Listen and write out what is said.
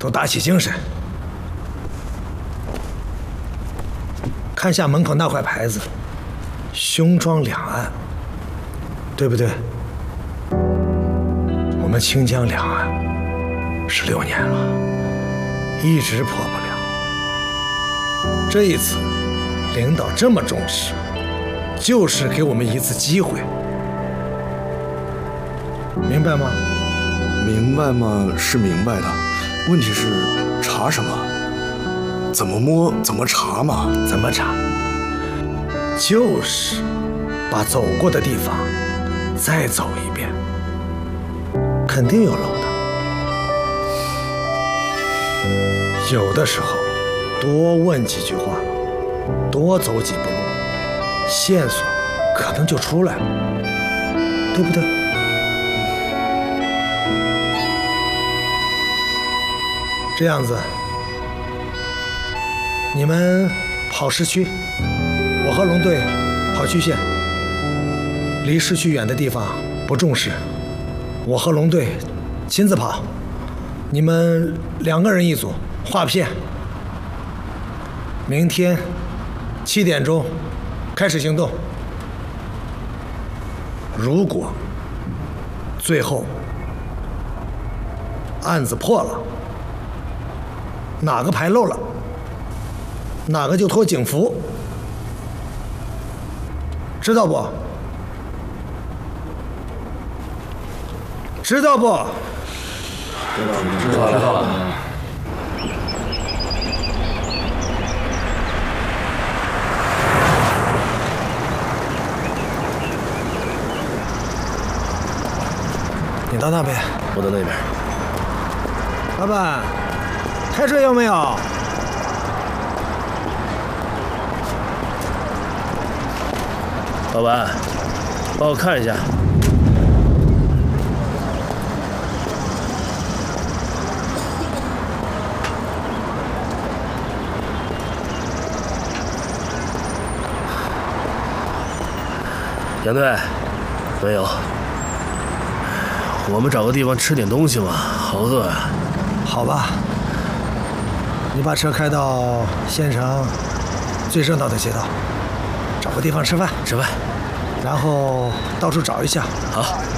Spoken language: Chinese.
都打起精神，看下门口那块牌子，兄庄两岸，对不对？我们清江两岸16年了，一直破不了。这一次领导这么重视，就是给我们一次机会，明白吗？ 明白吗？是明白的，问题是查什么？怎么摸？怎么查嘛？ 怎么查？就是把走过的地方再走一遍，肯定有漏的。有的时候多问几句话，多走几步路，线索可能就出来了，对不对？这样子，你们跑市区，我和龙队跑区县。离市区远的地方不重视，我和龙队亲自跑，你们2个人一组，划片。明天7点钟开始行动。如果最后案子破了，哪个牌漏了，哪个就脱警服，知道不？知道不？ 知道了。 你到那边， 我到那边。 老板，开水有没有？ 老板，帮我看一下。杨队，没有。我们找个地方吃点东西嘛，好饿啊。 好吧，你把车开到县城最热闹的街道，找个地方吃饭， 吃饭， 然后到处找一下。 好。